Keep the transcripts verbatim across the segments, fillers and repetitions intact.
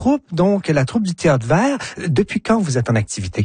troupe, donc la troupe du Théâtre Vert. Depuis quand vous êtes en activité?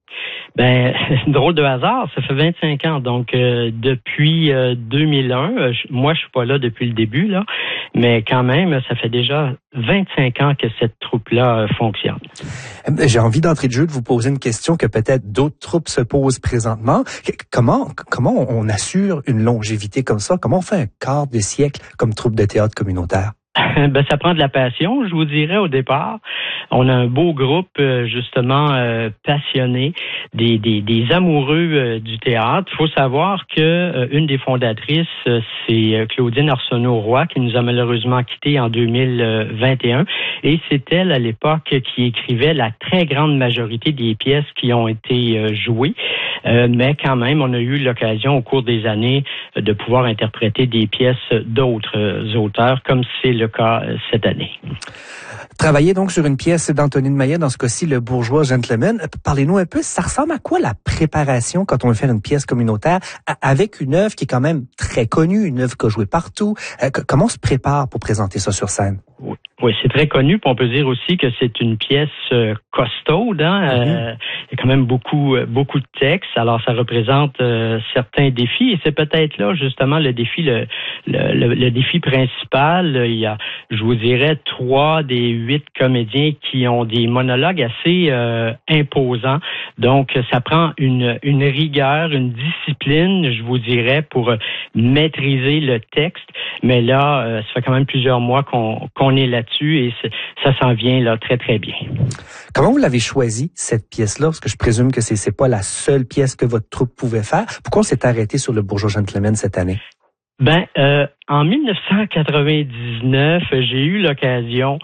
Ben, drôle de hasard, ça fait vingt-cinq ans. Donc, euh, depuis euh, deux mille un, euh, moi, je suis pas là depuis le début, là, mais quand même, ça fait déjà vingt-cinq ans que cette troupe-là euh, fonctionne. J'ai envie d'entrer de jeu de vous poser une question que peut-être d'autres troupes se posent présentement. Comment comment on assure une longévité comme ça? Comment on fait un quart de siècle comme troupe de théâtre communautaire? Ben, ça prend de la passion, je vous dirais, au départ. On a un beau groupe, euh, justement, euh, passionné, des, des, des amoureux euh, du théâtre. Il faut savoir que euh, une des fondatrices, euh, c'est euh, Claudine Arsenault-Roy, qui nous a malheureusement quittés en deux mille vingt et un. Et c'est elle, à l'époque, qui écrivait la très grande majorité des pièces qui ont été euh, jouées. Euh, mais quand même, on a eu l'occasion, au cours des années, de pouvoir interpréter des pièces d'autres euh, auteurs, comme c'est le cas cette année. Travailler donc sur une pièce d'Antonine Maillet, dans ce cas-ci, Le Bourgeois Gentleman. Parlez-nous un peu, ça ressemble à quoi la préparation quand on veut faire une pièce communautaire avec une œuvre qui est quand même très connue, une œuvre qui a joué partout? Comment on se prépare pour présenter ça sur scène? Oui, oui, c'est très connu. Puis on peut dire aussi que c'est une pièce euh, costaude. Hein? Mm-hmm. Euh, il y a quand même beaucoup, beaucoup de textes. Alors, ça représente euh, certains défis. Et c'est peut-être là, justement, le défi, le, le, le, le défi principal. Il y a, je vous dirais, trois des huit comédiens qui ont des monologues assez euh, imposants. Donc, ça prend une, une rigueur, une discipline, je vous dirais, pour maîtriser le texte. Mais là, euh, ça fait quand même plusieurs mois qu'on, qu'on est là-dessus et ça s'en vient là très, très bien. Comment vous l'avez choisi, cette pièce-là? Parce que je présume que c'est, c'est pas la seule pièce que votre troupe pouvait faire. Pourquoi on s'est arrêté sur Le Bourgeois Gentleman cette année? Ben, euh, en dix-neuf cent quatre-vingt-dix-neuf, j'ai eu l'occasion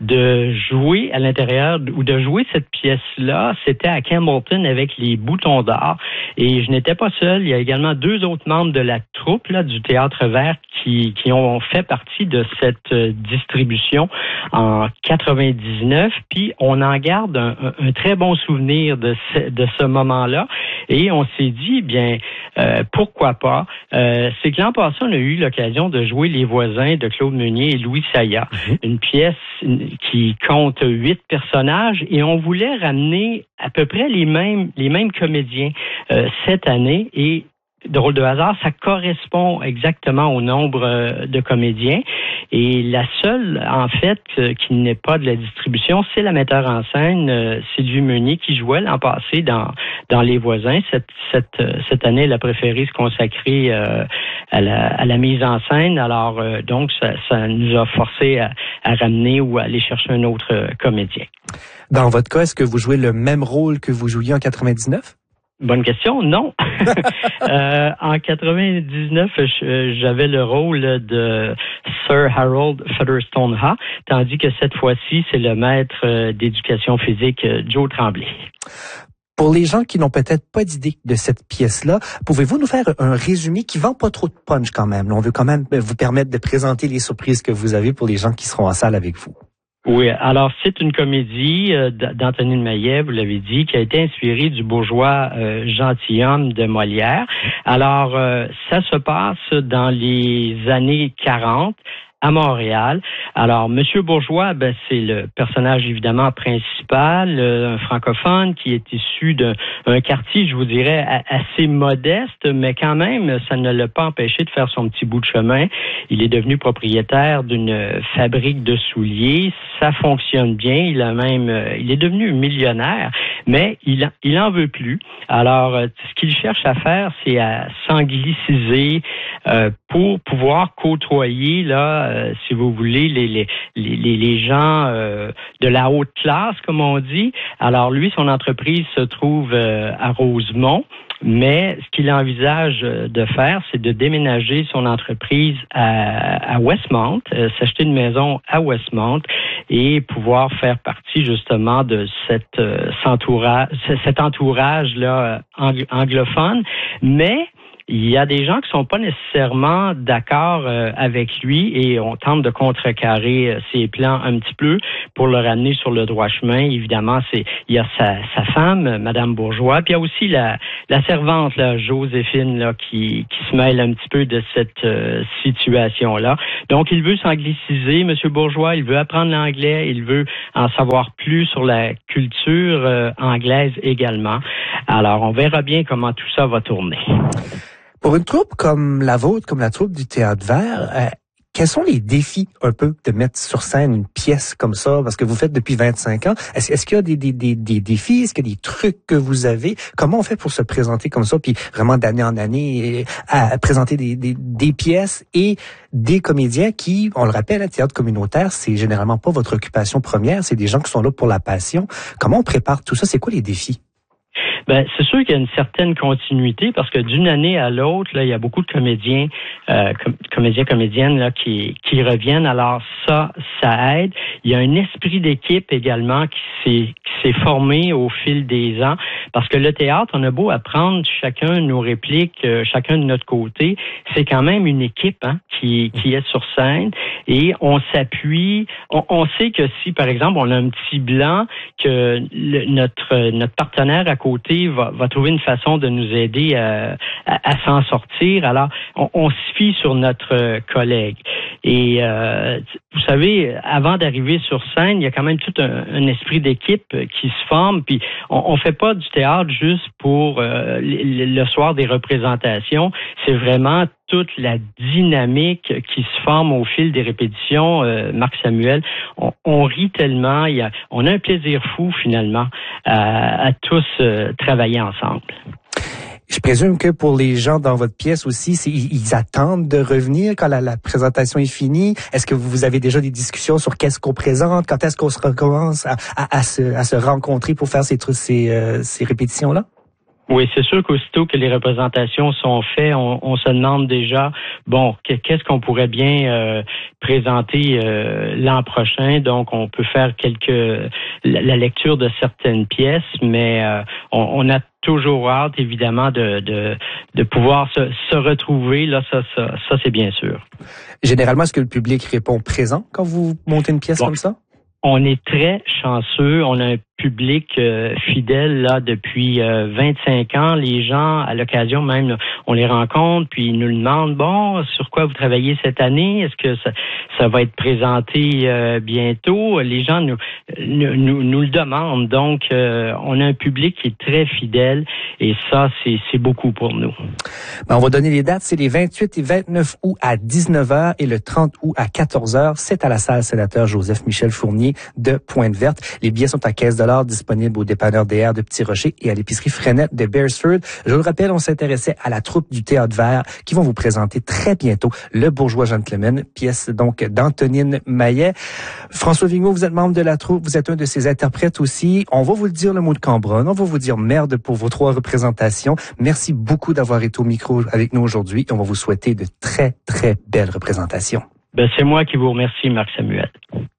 de jouer à l'intérieur ou de jouer cette pièce-là. C'était à Campbellton avec les Boutons d'Or. Et je n'étais pas seul. Il y a également deux autres membres de la troupe là, du Théâtre Vert qui, qui ont fait partie de cette distribution en quatre-vingt-dix-neuf. Puis on en garde un, un, un très bon souvenir de ce, de ce moment-là. Et on s'est dit, bien, euh, pourquoi pas? Euh, c'est que l'an passé, on a eu l'occasion de jouer Les Voisins de Claude Meunier et Louis Sayat, mmh. une pièce qui compte huit personnages et on voulait ramener à peu près les mêmes les mêmes comédiens euh, cette année et drôle de hasard, ça correspond exactement au nombre de comédiens. Et la seule, en fait, qui n'est pas de la distribution, c'est la metteur en scène, euh, Sylvie Meunier, qui jouait l'an passé dans dans Les Voisins. Cette cette cette année, elle a préféré se consacrer euh, à la à la mise en scène. Alors euh, donc, ça, ça nous a forcé à, à ramener ou à aller chercher un autre euh, comédien. Dans votre cas, est-ce que vous jouez le même rôle que vous jouiez en quatre-vingt-dix-neuf? Bonne question, non. euh, en quatre-vingt-dix-neuf, j'avais le rôle de Sir Harold Featherstone-Ha, tandis que cette fois-ci, c'est le maître d'éducation physique Joe Tremblay. Pour les gens qui n'ont peut-être pas d'idée de cette pièce-là, pouvez-vous nous faire un résumé qui vend pas trop de punch quand même? On veut quand même vous permettre de présenter les surprises que vous avez pour les gens qui seront en salle avec vous. Oui, alors c'est une comédie euh, d'Antonine Maillet, vous l'avez dit, qui a été inspirée du bourgeois euh, gentilhomme de Molière. Alors, euh, ça se passe dans les années quarante à Montréal. Alors, Monsieur Bourgeois, ben, c'est le personnage évidemment principal, euh, un francophone qui est issu d'un un quartier, je vous dirais, assez modeste, mais quand même, ça ne l'a pas empêché de faire son petit bout de chemin. Il est devenu propriétaire d'une fabrique de souliers. Ça fonctionne bien. Il a même, euh, il est devenu millionnaire, mais il, il en veut plus. Alors, euh, ce qu'il cherche à faire, c'est à s'angliciser euh, pour pouvoir côtoyer là. Euh, si vous voulez, les, les, les, les gens euh, de la haute classe, comme on dit. Alors, lui, son entreprise se trouve euh, à Rosemont, mais ce qu'il envisage de faire, c'est de déménager son entreprise à, à Westmount, euh, s'acheter une maison à Westmount et pouvoir faire partie justement de cette, euh, cet entourage, cet entourage-là anglophone. Mais il y a des gens qui sont pas nécessairement d'accord euh, avec lui et on tente de contrecarrer euh, ses plans un petit peu pour le ramener sur le droit chemin. Évidemment, c'est il y a sa, sa femme, Madame Bourgeois, puis il y a aussi la, la servante, là, Joséphine, là, qui, qui se mêle un petit peu de cette euh, situation-là. Donc, il veut s'angliciser, Monsieur Bourgeois, il veut apprendre l'anglais, il veut en savoir plus sur la culture euh, anglaise également. Alors, on verra bien comment tout ça va tourner. Pour une troupe comme la vôtre, comme la troupe du Théâtre Vert, euh, quels sont les défis un peu de mettre sur scène une pièce comme ça, parce que vous faites depuis vingt-cinq ans? Est-ce, est-ce qu'il y a des, des, des, des défis? Est-ce qu'il y a des trucs que vous avez? Comment on fait pour se présenter comme ça, puis vraiment d'année en année à présenter des, des, des pièces et des comédiens qui, on le rappelle, le théâtre communautaire, c'est généralement pas votre occupation première, c'est des gens qui sont là pour la passion. Comment on prépare tout ça? C'est quoi les défis? Ben, c'est sûr qu'il y a une certaine continuité parce que d'une année à l'autre, là, il y a beaucoup de comédiens, euh, com- comédiens, comédiennes là, qui, qui reviennent. Alors ça, ça aide. Il y a un esprit d'équipe également qui s'est, qui s'est formé au fil des ans parce que le théâtre, on a beau apprendre chacun nos répliques, euh, chacun de notre côté, c'est quand même une équipe hein, qui, qui est sur scène et on s'appuie. On, on sait que si, par exemple, on a un petit blanc, que le, notre notre partenaire à côté Va, va trouver une façon de nous aider à, à, à s'en sortir. Alors, on, on se fie sur notre collègue. Et euh, vous savez, avant d'arriver sur scène, il y a quand même tout un, un esprit d'équipe qui se forme. Puis, on, on fait pas du théâtre juste pour euh, le, le soir des représentations. C'est vraiment toute la dynamique qui se forme au fil des répétitions, euh, Marc Samuel. On, on rit tellement, il y a, on a un plaisir fou finalement à, à tous euh, travailler ensemble. Je présume que pour les gens dans votre pièce aussi, c'est, ils attendent de revenir quand la, la présentation est finie. Est-ce que vous avez déjà des discussions sur qu'est-ce qu'on présente, quand est-ce qu'on se recommence à, à, à, se, à se rencontrer pour faire ces, ces, euh, ces répétitions-là? Oui, c'est sûr qu'aussitôt que les représentations sont faites, on, on se demande déjà, bon, qu'est-ce qu'on pourrait bien euh, présenter euh, l'an prochain. Donc, on peut faire quelques la, la lecture de certaines pièces, mais euh, on, on a toujours hâte, évidemment, de de, de pouvoir se, se retrouver. Là, ça, ça, ça, c'est bien sûr. Généralement, est-ce que le public répond présent quand vous montez une pièce bon. comme ça? On est très chanceux. On a un public euh, fidèle là depuis euh, vingt-cinq ans. Les gens, à l'occasion même, là, on les rencontre, puis ils nous demandent, bon, sur quoi vous travaillez cette année? Est-ce que ça, ça va être présenté euh, bientôt? Les gens nous, nous, nous, nous le demandent. Donc, euh, on a un public qui est très fidèle et ça, c'est, c'est beaucoup pour nous. Ben, on va donner les dates. C'est les vingt-huit et vingt-neuf août à dix-neuf heures et le trente août à quatorze heures. C'est à la salle Sénateur Joseph-Michel Fournier de Pointe-Verte. Les billets sont à quinze dollars disponibles au dépanneur D R de Petit-Rocher et à l'épicerie Frenette de Beresford. Je le rappelle, on s'intéressait à la troupe du Théâtre Vert qui vont vous présenter très bientôt Le Bourgeois Gentleman, pièce donc d'Antonine Maillet. François Vigneault, vous êtes membre de la troupe, vous êtes un de ses interprètes aussi. On va vous le dire le mot de Cambronne, on va vous dire merde pour vos trois représentations. Merci beaucoup d'avoir été au micro avec nous aujourd'hui. On va vous souhaiter de très, très belles représentations. Ben, c'est moi qui vous remercie, Marc Samuel.